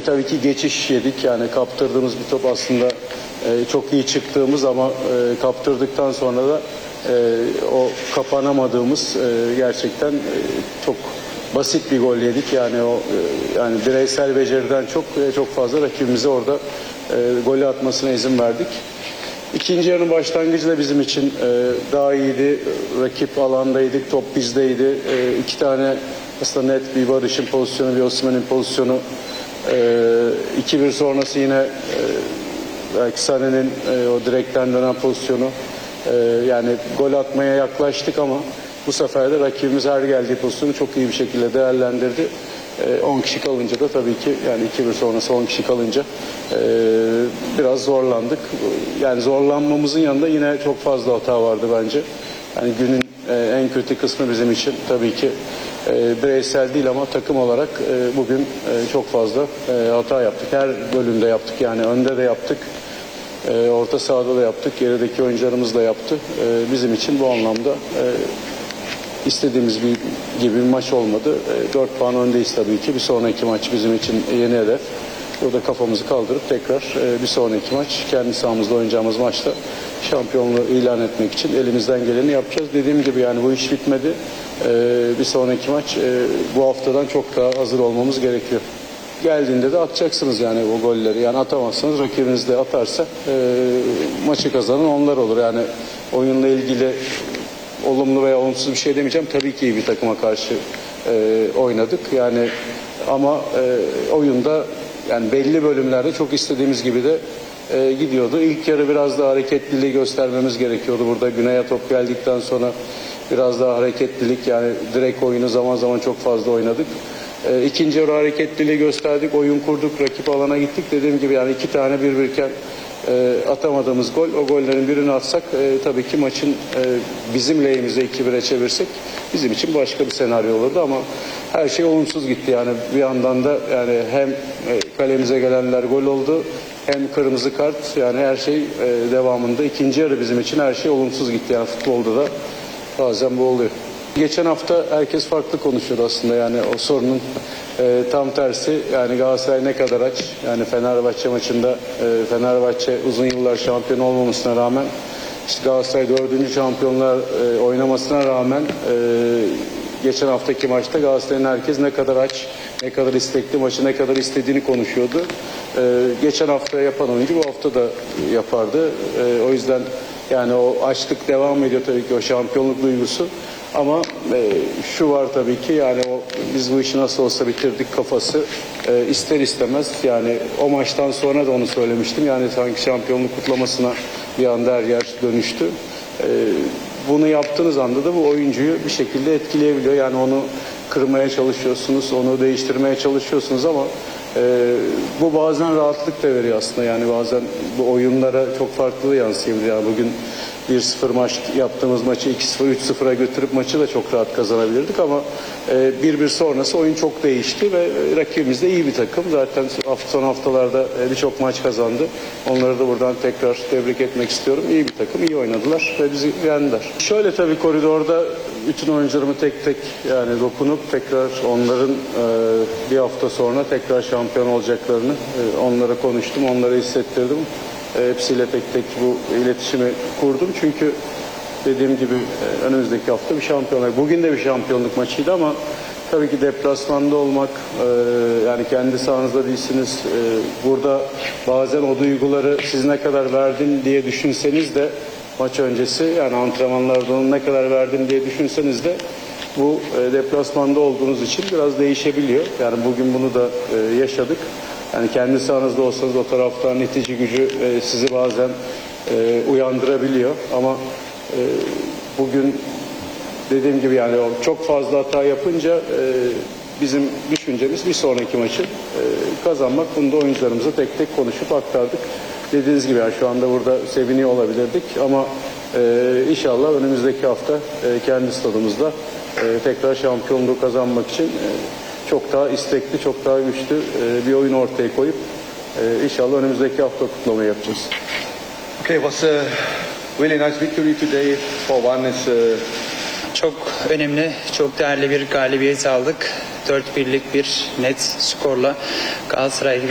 tabii ki geçiş yedik. Yani kaptırdığımız bir top aslında çok iyi çıktığımız ama kaptırdıktan sonra da o kapanamadığımız gerçekten çok basit bir gol yedik. Yani o yani bireysel beceriden çok fazla rakibimize orada golü atmasına izin verdik. İkinci yarının başlangıcı da bizim için daha iyiydi. Rakip alandaydık, top bizdeydi. İki tane aslında net bir Barış'ın pozisyonu, bir Osimhen'in pozisyonu. 2-1 sonrası yine belki Sané'nin o direkten dönen pozisyonu. Yani gol atmaya yaklaştık ama bu sefer de rakibimiz her geldiği pozisyonu çok iyi bir şekilde değerlendirdi. 10 kişi kalınca da tabii ki yani 2-1 sonrası 10 kişi kalınca biraz zorlandık. Yani zorlanmamızın yanında yine çok fazla hata vardı bence. Yani günün en kötü kısmı bizim için tabii ki bireysel değil ama takım olarak bugün çok fazla hata yaptık. Her bölümde yaptık, yani önde de yaptık. Orta sahada da yaptık, gerideki oyuncularımız da yaptı. Bizim için bu anlamda istediğimiz gibi bir maç olmadı. 4 puan öndeyiz tabii ki. Bir sonraki maç bizim için yeni hedef. Burada kafamızı kaldırıp tekrar bir sonraki maç kendi sahamızda oynayacağımız maçta şampiyonluğu ilan etmek için elimizden geleni yapacağız. Dediğim gibi yani bu iş bitmedi. Bir sonraki maç bu haftadan çok daha hazır olmamız gerekiyor. Geldiğinde de atacaksınız yani o golleri. Yani atamazsanız rakibiniz de atarsa maçı kazanan onlar olur. Yani oyunla ilgili olumlu veya olumsuz bir şey demeyeceğim. Tabii ki iyi bir takıma karşı oynadık. Yani ama oyunda yani belli bölümlerde çok istediğimiz gibi de gidiyordu. İlk yarı biraz daha hareketliliği göstermemiz gerekiyordu. Burada Güney'e top geldikten sonra biraz daha hareketlilik, yani direkt oyunu zaman zaman çok fazla oynadık. İkinci yarı hareketliliği gösterdik, oyun kurduk, rakip alana gittik. Dediğim gibi yani iki tane birbirken atamadığımız gol, o gollerin birini atsak tabii ki maçın bizim lehimize 2-1'e çevirsek bizim için başka bir senaryo olurdu ama her şey olumsuz gitti. Yani bir yandan da yani hem kalemize gelenler gol oldu hem kırmızı kart, yani her şey devamında ikinci yarı bizim için her şey olumsuz gitti. Yani futbolda da bazen bu oluyor. Geçen hafta herkes farklı konuşuyordu aslında, yani o sorunun tam tersi. Yani Galatasaray ne kadar aç, yani Fenerbahçe maçında Fenerbahçe uzun yıllar şampiyon olmamasına rağmen, işte Galatasaray 4. şampiyonlar oynamasına rağmen geçen haftaki maçta Galatasaray'ın herkes ne kadar aç, ne kadar istekli, maçı ne kadar istediğini konuşuyordu. Geçen hafta yapan oyuncu bu hafta da yapardı. O yüzden yani o açlık devam ediyor tabii ki, o şampiyonluk duygusu. Ama şu var tabii ki, yani biz bu işi nasıl olsa bitirdik kafası ister istemez, yani o maçtan sonra da onu söylemiştim. Yani sanki şampiyonluk kutlamasına bir anda her yer dönüştü. Bunu yaptığınız anda da bu oyuncuyu bir şekilde etkileyebiliyor. Yani onu kırmaya çalışıyorsunuz, onu değiştirmeye çalışıyorsunuz ama bu bazen rahatlık da veriyor aslında. Yani bazen bu oyunlara çok farklı yansıyabiliyor. Yani bugün 1-0 maç yaptığımız maçı 2-0, 3-0'a götürüp maçı da çok rahat kazanabilirdik ama 1-1 sonrası oyun çok değişti ve rakibimiz de iyi bir takım. Zaten son haftalarda birçok maç kazandı. Onları da buradan tekrar tebrik etmek istiyorum. İyi bir takım, iyi oynadılar ve bizi yendiler. Şöyle tabii koridorda bütün oyuncularımı tek tek yani dokunup tekrar onların bir hafta sonra tekrar şampiyon olacaklarını onlara konuştum, onlara hissettirdim. Hepsiyle tek tek bu iletişimi kurdum. Çünkü dediğim gibi önümüzdeki hafta bir şampiyonluk. Bugün de bir şampiyonluk maçıydı ama tabii ki deplasmanda olmak, yani kendi sahanızda değilsiniz. Burada bazen o duyguları siz ne kadar verdin diye düşünseniz de maç öncesi, yani antrenmanlarda onu ne kadar verdim diye düşünseniz de bu deplasmanda olduğunuz için biraz değişebiliyor. Yani bugün bunu da yaşadık. Yani kendi sahanızda olsanız o taraftan itici gücü sizi bazen uyandırabiliyor ama bugün dediğim gibi yani çok fazla hata yapınca bizim düşüncemiz bir sonraki maçı kazanmak. Bunu da oyuncularımıza tek tek konuşup aktardık. Dediğiniz gibi yani şu anda burada seviniyor olabilirdik ama inşallah önümüzdeki hafta kendi stadımızda tekrar şampiyonluğu kazanmak için çok daha istekli, çok daha güçlü bir oyun ortaya koyup inşallah önümüzdeki hafta kutlamayı yapacağız. Okay, was a really nice victory today for one. Çok önemli, çok değerli bir galibiyet aldık. 4-1'lik bir net skorla Galatasaray